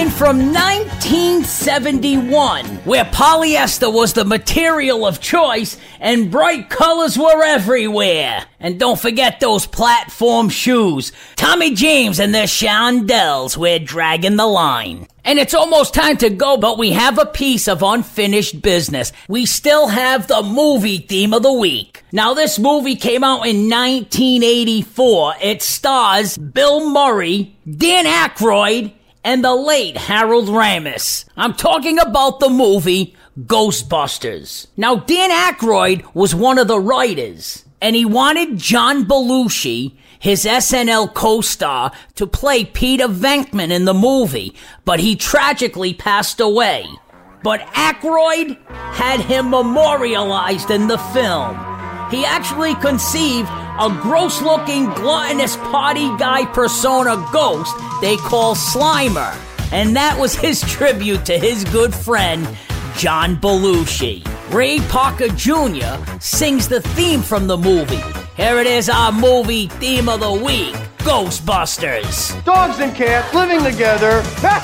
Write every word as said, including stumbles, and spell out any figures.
And from nineteen seventy-one, where polyester was the material of choice and bright colors were everywhere. And don't forget those platform shoes. Tommy James and their Shondells were dragging the line. And it's almost time to go, but we have a piece of unfinished business. We still have the movie theme of the week. Now, this movie came out in nineteen eighty-four. It stars Bill Murray, Dan Aykroyd, and the late Harold Ramis. I'm talking about the movie Ghostbusters. Now, Dan Aykroyd was one of the writers, and he wanted John Belushi, his S N L co-star, to play Peter Venkman in the movie, but he tragically passed away. But Aykroyd had him memorialized in the film. He actually conceived a gross-looking, gluttonous party guy persona ghost they call Slimer. And that was his tribute to his good friend, John Belushi. Ray Parker Junior sings the theme from the movie. Here it is, our movie theme of the week, Ghostbusters. Dogs and cats living together.